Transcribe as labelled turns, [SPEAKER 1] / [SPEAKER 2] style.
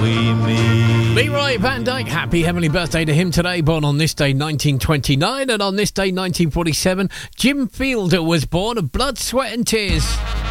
[SPEAKER 1] we meet.
[SPEAKER 2] Leroy Van Dyke, happy heavenly birthday to him today. Born on this day 1929, and on this day 1947, Jim Fielder was born of Blood, Sweat and Tears.